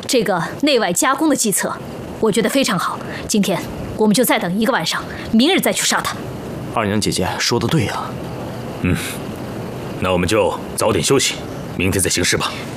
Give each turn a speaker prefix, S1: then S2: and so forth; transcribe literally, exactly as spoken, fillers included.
S1: 这个内外夹攻的计策，我觉得非常好。今天我们就再等一个晚上，明日再去杀他。
S2: 二娘姐姐说的对呀。
S3: 嗯，那我们就早点休息，明天再行事吧。